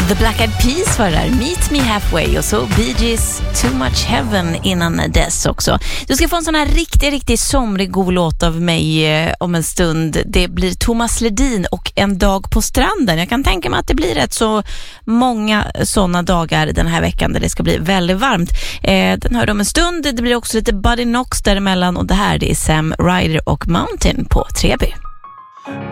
The Black Eyed Peas var där, Meet Me Halfway, och så Bee Gees Too Much Heaven innan dess också. Du ska få en sån här riktigt somrig god låt av mig om en stund. Det blir Thomas Ledin och En dag på stranden. Jag kan tänka mig att det blir rätt så många såna dagar den här veckan där det ska bli väldigt varmt. Den hör om en stund. Det blir också lite Buddy Knox däremellan, och det här det är Sam Ryder och Mountain på Treby.